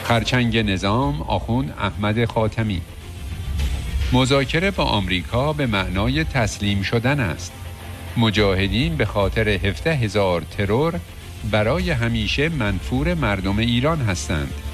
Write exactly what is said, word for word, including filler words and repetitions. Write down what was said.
خرچنگ نظام آخوند احمد خاتمی: مذاکره با آمریکا به معنای تسلیم شدن است. مجاهدین به خاطر هفده هزار ترور برای همیشه منفور مردم ایران هستند.